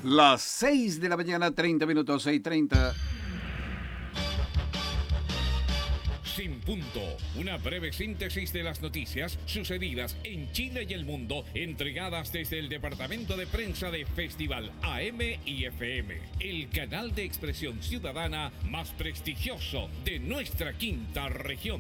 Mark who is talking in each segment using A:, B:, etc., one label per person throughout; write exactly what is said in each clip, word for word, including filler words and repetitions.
A: Las seis de la mañana, treinta minutos, seis treinta.
B: Sin punto, una breve síntesis de las noticias sucedidas en Chile y el mundo, entregadas desde el departamento de prensa de Festival A M y F M, el canal de expresión ciudadana más prestigioso de nuestra quinta región.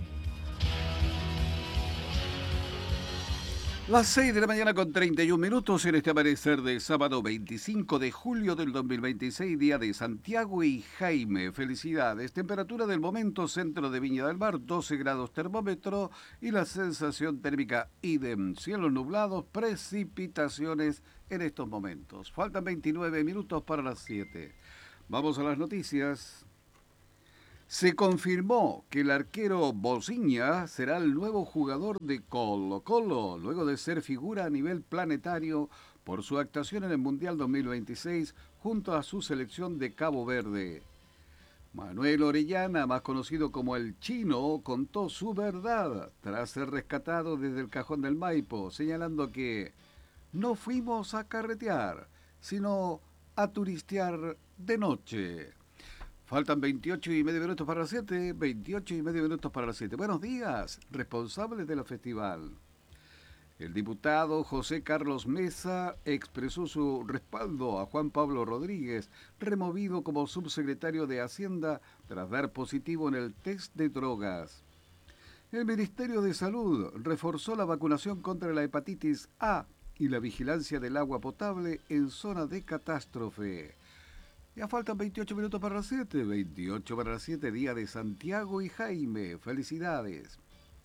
A: Las seis de la mañana con treinta y un minutos en este amanecer de sábado veinticinco de julio del dos mil veintiséis, día de Santiago y Jaime. Felicidades. Temperatura del momento, centro de Viña del Mar, doce grados termómetro y la sensación térmica idem. Cielos nublados, precipitaciones en estos momentos. Faltan veintinueve minutos para las siete. Vamos a las noticias. Se confirmó que el arquero Bociña será el nuevo jugador de Colo-Colo, luego de ser figura a nivel planetario por su actuación en el Mundial dos mil veintiséis junto a su selección de Cabo Verde. Manuel Orellana, más conocido como el Chino, contó su verdad tras ser rescatado desde el cajón del Maipo, señalando que no fuimos a carretear, sino a turistear de noche. Faltan veintiocho y medio minutos para las siete, veintiocho y medio minutos para las siete. Buenos días, responsables de la festival. El diputado José Carlos Mesa expresó su respaldo a Juan Pablo Rodríguez, removido como subsecretario de Hacienda tras dar positivo en el test de drogas. El Ministerio de Salud reforzó la vacunación contra la hepatitis A y la vigilancia del agua potable en zona de catástrofe. Ya faltan veintiocho minutos para las siete, veintiocho para las siete, día de Santiago y Jaime. Felicidades.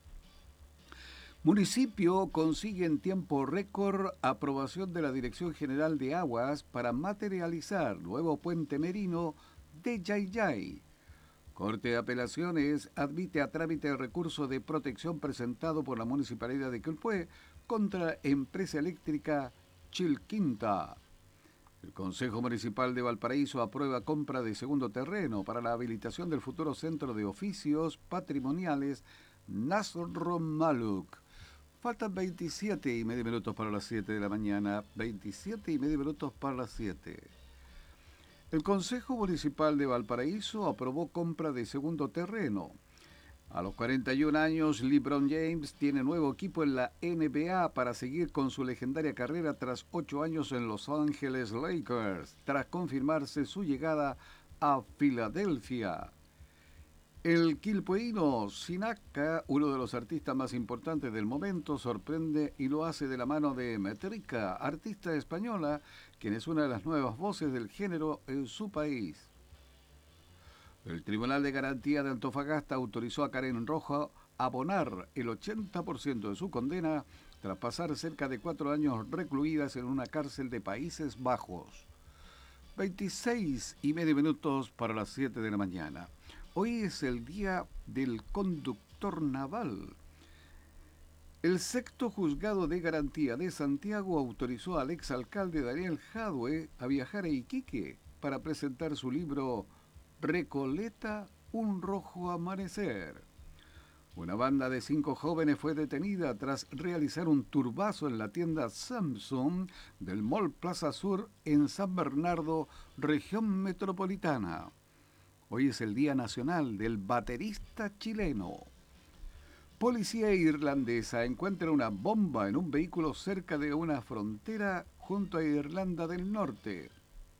A: Municipio consigue en tiempo récord aprobación de la Dirección General de Aguas para materializar nuevo puente merino de Yayay. Corte de Apelaciones admite a trámite el recurso de protección presentado por la Municipalidad de Quilpué contra Empresa Eléctrica Chilquinta. El Consejo Municipal de Valparaíso aprueba compra de segundo terreno para la habilitación del futuro Centro de Oficios Patrimoniales Nasr Maluk. Faltan veintisiete y medio minutos para las siete de la mañana, veintisiete y medio minutos para las siete. El Consejo Municipal de Valparaíso aprobó compra de segundo terreno. A los cuarenta y un años, LeBron James tiene nuevo equipo en la N B A para seguir con su legendaria carrera tras ocho años en Los Ángeles Lakers, tras confirmarse su llegada a Filadelfia. El quilpueíno Sinaka, uno de los artistas más importantes del momento, sorprende y lo hace de la mano de Metrica, artista española, quien es una de las nuevas voces del género en su país. El Tribunal de Garantía de Antofagasta autorizó a Karen Rojo a abonar el ochenta por ciento de su condena tras pasar cerca de cuatro años recluidas en una cárcel de Países Bajos. veintiséis y medio minutos para las siete de la mañana. Hoy es el día del conductor naval. El sexto juzgado de garantía de Santiago autorizó al exalcalde Daniel Jadue a viajar a Iquique para presentar su libro Recoleta, un rojo amanecer. Una banda de cinco jóvenes fue detenida tras realizar un turbazo en la tienda Samsung del Mall Plaza Sur en San Bernardo, región metropolitana. Hoy es el Día Nacional del Baterista Chileno. Policía irlandesa encuentra una bomba en un vehículo cerca de una frontera junto a Irlanda del Norte.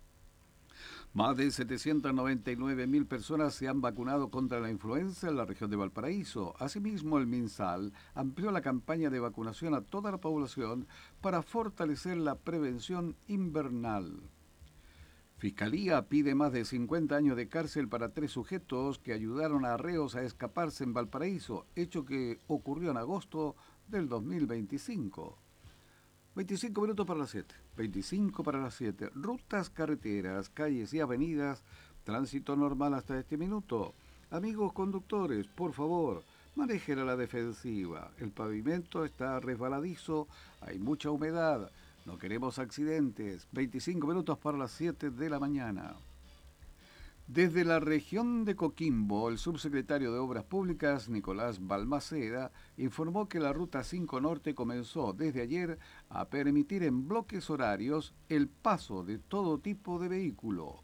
A: Más de setecientas noventa y nueve mil personas se han vacunado contra la influenza en la región de Valparaíso. Asimismo, el MinSal amplió la campaña de vacunación a toda la población para fortalecer la prevención invernal. Fiscalía pide más de cincuenta años de cárcel para tres sujetos que ayudaron a reos a escaparse en Valparaíso, hecho que ocurrió en agosto del dos mil veinticinco. veinticinco minutos para las siete. veinticinco para las siete. Rutas, carreteras, calles y avenidas. Tránsito normal hasta este minuto. Amigos conductores, por favor, manejen a la defensiva. El pavimento está resbaladizo, hay mucha humedad. No queremos accidentes. veinticinco minutos para las siete de la mañana. Desde la región de Coquimbo, el subsecretario de Obras Públicas, Nicolás Balmaceda, informó que la Ruta cinco Norte comenzó desde ayer a permitir en bloques horarios el paso de todo tipo de vehículo.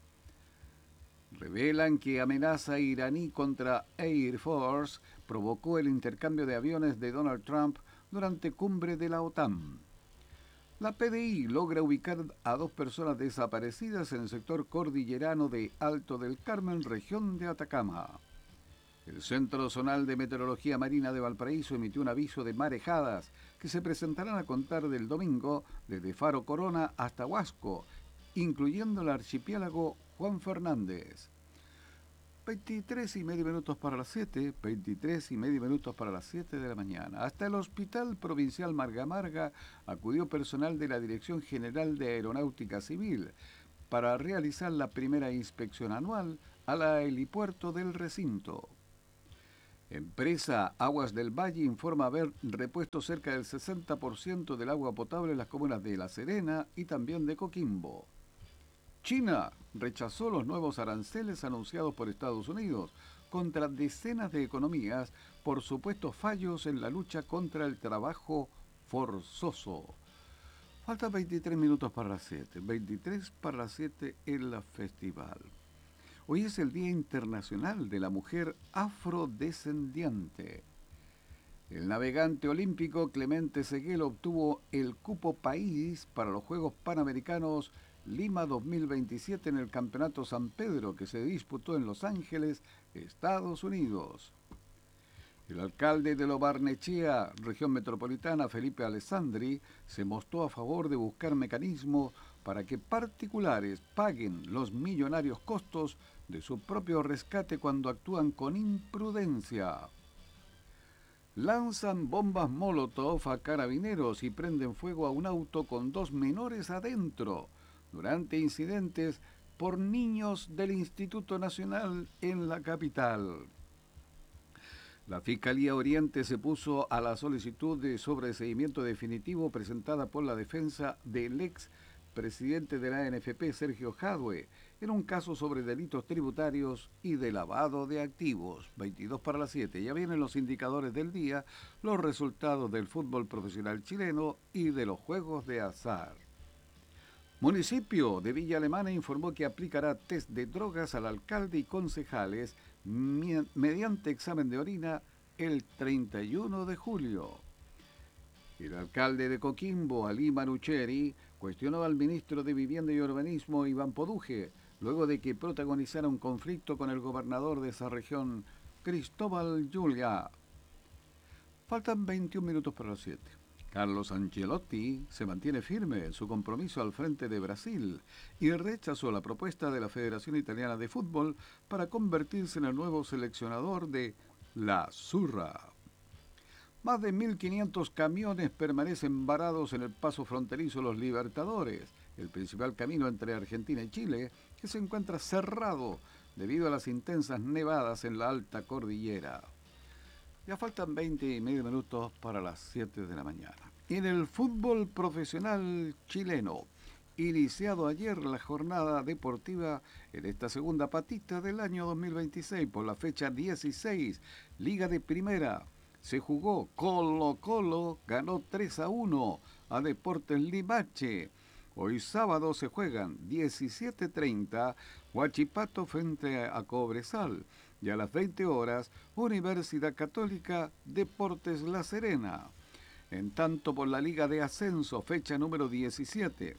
A: Revelan que amenaza iraní contra Air Force provocó el intercambio de aviones de Donald Trump durante cumbre de la OTAN. La P D I logra ubicar a dos personas desaparecidas en el sector cordillerano de Alto del Carmen, región de Atacama. El Centro Zonal de Meteorología Marina de Valparaíso emitió un aviso de marejadas que se presentarán a contar del domingo desde Faro Corona hasta Huasco, incluyendo el archipiélago Juan Fernández. veintitrés y medio minutos para las siete, veintitrés y medio minutos para las siete de la mañana. Hasta el Hospital Provincial Marga Marga acudió personal de la Dirección General de Aeronáutica Civil para realizar la primera inspección anual al helipuerto del recinto. Empresa Aguas del Valle informa haber repuesto cerca del sesenta por ciento del agua potable en las comunas de La Serena y también de Coquimbo. China rechazó los nuevos aranceles anunciados por Estados Unidos contra decenas de economías por supuestos fallos en la lucha contra el trabajo forzoso. Faltan veintitrés minutos para las siete, veintitrés para las siete en la festival. Hoy es el Día Internacional de la Mujer Afrodescendiente. El navegante olímpico Clemente Seguel obtuvo el cupo país para los Juegos Panamericanos Lima dos mil veintisiete en el Campeonato San Pedro, que se disputó en Los Ángeles, Estados Unidos. El alcalde de Lo Barnechea, región metropolitana, Felipe Alessandri, se mostró a favor de buscar mecanismos para que particulares paguen los millonarios costos de su propio rescate cuando actúan con imprudencia. Lanzan bombas Molotov a carabineros y prenden fuego a un auto con dos menores adentro durante incidentes por niños del Instituto Nacional en la capital. La Fiscalía Oriente se puso a la solicitud de sobreseimiento definitivo presentada por la defensa del ex presidente de la A N F P, Sergio Jadue, en un caso sobre delitos tributarios y de lavado de activos. veintidós para las siete. Ya vienen los indicadores del día, los resultados del fútbol profesional chileno y de los juegos de azar. Municipio de Villa Alemana informó que aplicará test de drogas al alcalde y concejales mediante examen de orina el treinta y uno de julio. El alcalde de Coquimbo, Ali Manucheri, cuestionó al ministro de Vivienda y Urbanismo, Iván Poduje, luego de que protagonizara un conflicto con el gobernador de esa región, Cristóbal Giulia. Faltan veintiún minutos para las siete. Carlos Ancelotti se mantiene firme en su compromiso al frente de Brasil y rechazó la propuesta de la Federación Italiana de Fútbol para convertirse en el nuevo seleccionador de la Zurra. Más de mil quinientos camiones permanecen varados en el paso fronterizo Los Libertadores, el principal camino entre Argentina y Chile, que se encuentra cerrado debido a las intensas nevadas en la alta cordillera. Ya faltan veinte y medio minutos para las siete de la mañana. En el fútbol profesional chileno, iniciado ayer la jornada deportiva en esta segunda patita del año dos mil veintiséis por la fecha dieciséis, Liga de Primera, se jugó Colo Colo, ganó tres a uno a Deportes Limache. Hoy sábado se juegan diecisiete treinta Huachipato frente a Cobresal y a las veinte horas Universidad Católica Deportes La Serena. En tanto, por la Liga de Ascenso, fecha número diecisiete,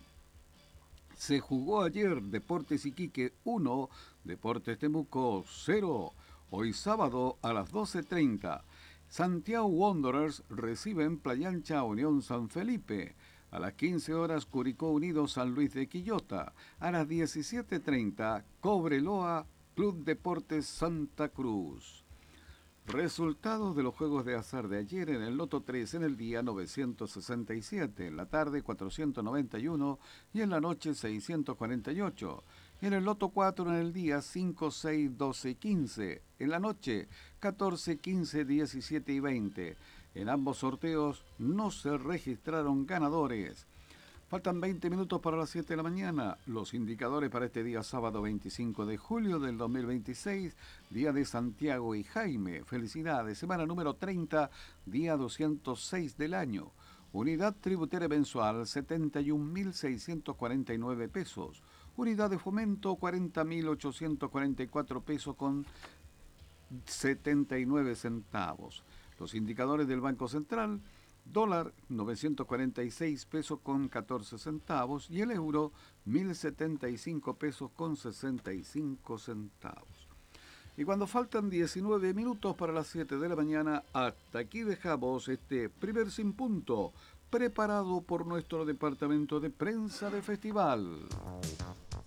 A: se jugó ayer Deportes Iquique uno, Deportes Temuco cero. Hoy sábado a las doce treinta, Santiago Wanderers recibe en Playa Ancha Unión San Felipe. A las quince horas, Curicó Unido San Luis de Quillota. A las diecisiete treinta, Cobreloa Club Deportes Santa Cruz. Resultados de los juegos de azar de ayer: en el Loto tres en el día novecientos sesenta y siete, en la tarde cuatrocientos noventa y uno y en la noche seiscientos cuarenta y ocho. En el Loto cuatro en el día cinco, seis, doce y quince, en la noche catorce, quince, diecisiete y veinte. En ambos sorteos no se registraron ganadores. Faltan veinte minutos para las siete de la mañana. Los indicadores para este día sábado veinticinco de julio del dos mil veintiséis, día de Santiago y Jaime. Felicidades. Semana número treinta, día doscientos seis del año. Unidad tributaria mensual, setenta y un mil seiscientos cuarenta y nueve pesos. Unidad de fomento, cuarenta mil ochocientos cuarenta y cuatro pesos con setenta y nueve centavos. Los indicadores del Banco Central: dólar novecientos cuarenta y seis pesos con catorce centavos y el euro mil setenta y cinco pesos con sesenta y cinco centavos. Y cuando faltan diecinueve minutos para las siete de la mañana, hasta aquí dejamos este primer Sin Punto, preparado por nuestro departamento de prensa de festival.